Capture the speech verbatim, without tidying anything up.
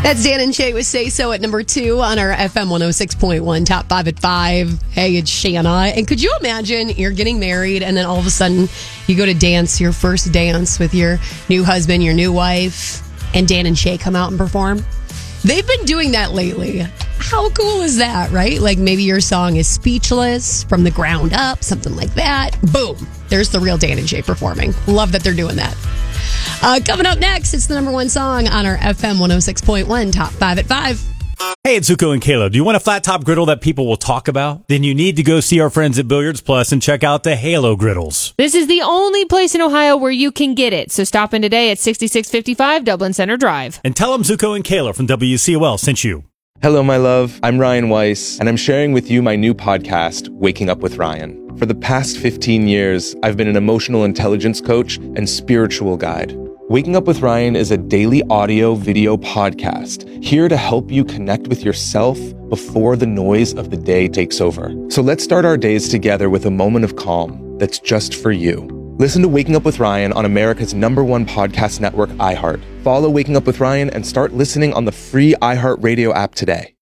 That's Dan and Shay with Say So at number two on our F M one oh six point one Top five at five. Hey, it's Shanna. And could you imagine you're getting married and then all of a sudden you go to dance your first dance with your new husband, your new wife, and Dan and Shay come out and perform? They've been doing that lately. How cool is that, right? Like maybe your song is Speechless from the ground up, something like that. Boom. There's the real Dan and Shay performing. Love that they're doing that. Uh, coming up next, it's the number one song on our F M one oh six point one Top five at five. Hey, it's Zuko and Kayla. Do you want a flat top griddle that people will talk about? Then you need to go see our friends at Billiards Plus and check out the Halo griddles. This is the only place in Ohio where you can get it. So stop in today at sixty-six fifty-five Dublin Center Drive. And tell them Zuko and Kayla from W C O L sent you. Hello, my love. I'm Ryan Weiss, and I'm sharing with you my new podcast, Waking Up with Ryan. For the past fifteen years, I've been an emotional intelligence coach and spiritual guide. Waking Up with Ryan is a daily audio video podcast here to help you connect with yourself before the noise of the day takes over. So let's start our days together with a moment of calm that's just for you. Listen to Waking Up with Ryan on America's number one podcast network, iHeart. Follow Waking Up with Ryan and start listening on the free iHeartRadio app today.